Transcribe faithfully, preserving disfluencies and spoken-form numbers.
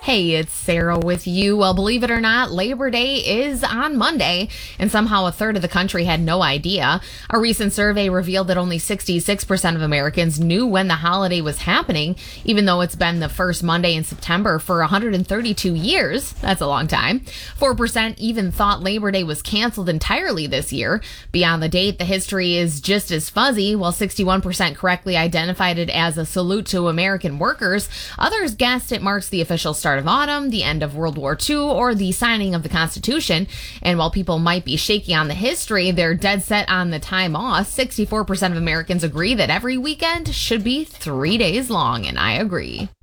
Hey, it's Sarah with you. Well, believe it or not, Labor Day is on Monday, and somehow a third of the country had no idea. A recent survey revealed that only sixty-six percent of Americans knew when the holiday was happening, even though it's been the first Monday in September for one hundred thirty-two years. That's a long time. four percent even thought Labor Day was canceled entirely this year. Beyond the date, the history is just as fuzzy. While sixty-one percent correctly identified it as a salute to American workers, others guessed it marks the official start of autumn, the end of World War Two, or the signing of the Constitution. And while people might be shaky on the history, they're dead set on the time off. sixty-four percent of Americans agree that every weekend should be three days long, and I agree.